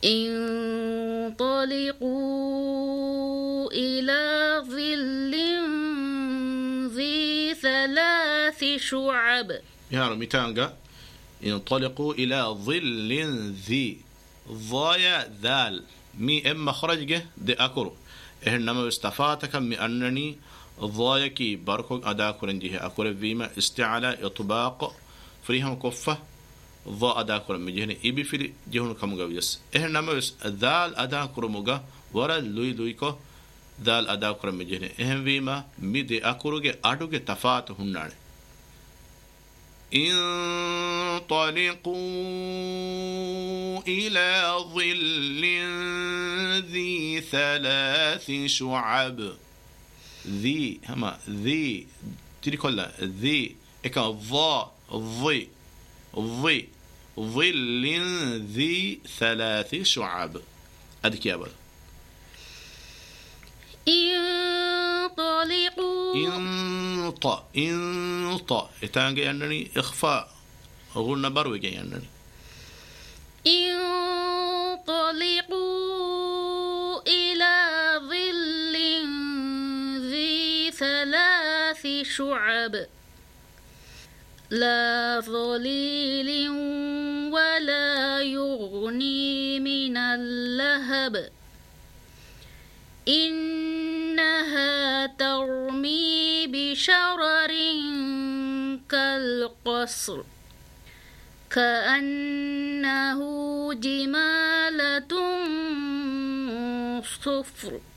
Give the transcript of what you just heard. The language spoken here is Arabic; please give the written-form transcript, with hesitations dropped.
انطلقوا إلى ظل ذي 3 شعب. يعني ميتانجا انطلقوا إلى ظل ذي ضايا ذال مي إما خرجه دي أكرو إنما استفاتك من أنني ضايكي بركو أداكرن جيه أكرو فيما استعلى إطباق فريهم كفة ضاء أداكرن مجهني إبي في جهن كمغا يس إنما ذال أداكرو مغا ورا لويكو ذال أداكرن مجهني إهم فيما مي دي أكروغي أدوغي تفات هنالي انطلقوا إلى ظل ذي 3 شعب. ذي هما ذي تري كلها ذي إكا ضا ضي ضي ظل ذي 3 شعب. أديك يا بل انطا إتانجي أنني إخفاء غلنا بروجي أنني انطلقوا إلى ظل ذي 3 شعب لا ظليل ولا يغني من اللهب إنها ترمي بشرر كالقصر كأنه جمالة صفر.